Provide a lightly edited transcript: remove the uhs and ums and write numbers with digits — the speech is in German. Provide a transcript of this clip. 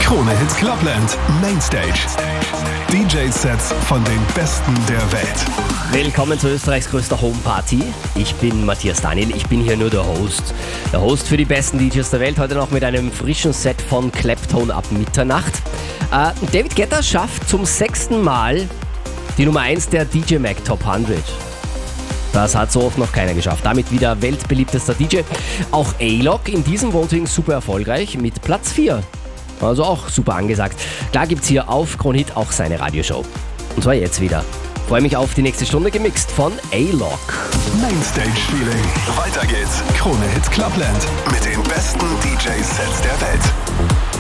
Krone Hit Clubland Mainstage. DJ-Sets von den Besten der Welt. Willkommen zu Österreichs größter Homeparty. Ich bin Matthias Daniel, ich bin hier nur der Host. Der Host für die besten DJs der Welt, heute noch mit einem frischen Set von Clapton ab Mitternacht. David Guetta schafft zum 6. Mal die Nummer 1 der DJ Mag Top 100. Das hat so oft noch keiner geschafft. Damit wieder weltbeliebtester DJ. Auch A-Lock in diesem Voting super erfolgreich mit Platz 4. Also auch super angesagt. Klar gibt's hier auf Krone Hit auch seine Radioshow. Und zwar jetzt wieder. Freue mich auf die nächste Stunde gemixt von A-Lock. Mainstage Feeling. Weiter geht's. Krone Hit Clubland mit den besten DJ-Sets der Welt.